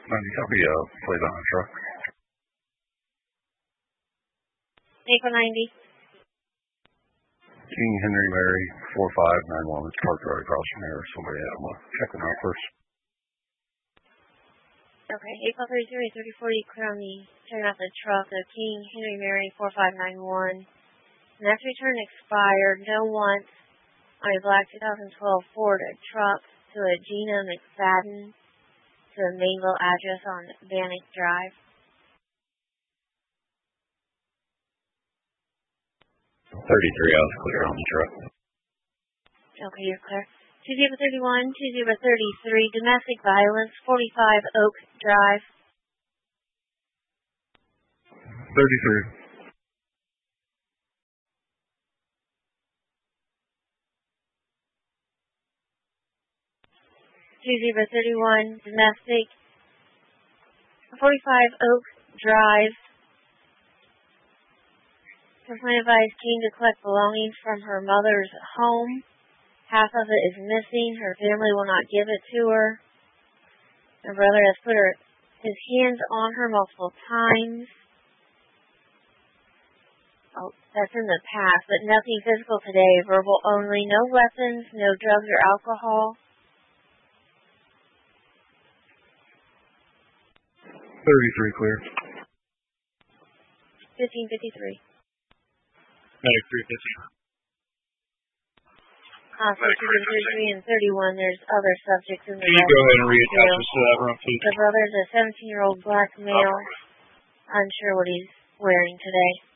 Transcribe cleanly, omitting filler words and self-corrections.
copy, plate on the truck. April 90. King Henry Mary 4591. It's parked right across from here. Somebody had them check them out first. Okay, April 33, 3040, clear on the turn off the truck of King Henry Mary 4591. And that's return expired. No wants on a black 2012 Ford truck to a Gina McFadden to a Mainville address on Bannock Drive. 33, I was clear on the truck. Okay, you're clear. 2031, 2033, domestic violence, 45 Oak Drive. 33. 2031, domestic, 45 Oak Drive. Complaint advised came to collect belongings from her mother's home. Half of it is missing. Her family will not give it to her. Her brother has put his hands on her multiple times. Oh, that's in the past, but nothing physical today. Verbal only. No weapons, no drugs or alcohol. 33 clear. 1553. Medic 350. Constitution 33 and 31, there's other subjects in the Can you go ahead and reattach us to that room, please? The brother's a 17-year-old black male, unsure what he's wearing today.